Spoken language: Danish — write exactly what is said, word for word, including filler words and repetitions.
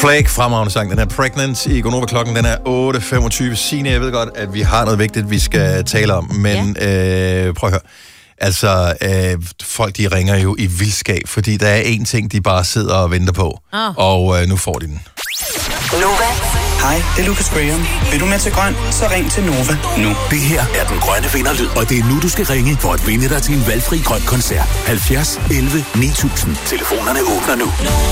Flag, fremragende sang. Den her Pregnant i Gonova. Klokken, den er otte femogtyve. Signe, jeg ved godt, at vi har noget vigtigt, vi skal tale om, men ja. øh, prøv at høre. Altså, øh, folk de ringer jo i vildskab, fordi der er én ting, de bare sidder og venter på. Oh. Og øh, nu får de den. Nova. Hej, det er Lucas Graham. Vil du med til grøn, så ring til Nova nu. Det her er den grønne vinderlyd, og det er nu, du skal ringe for at vinde dig til en valgfri grøn koncert. halvfjerds elleve ni tusind. Telefonerne åbner nu.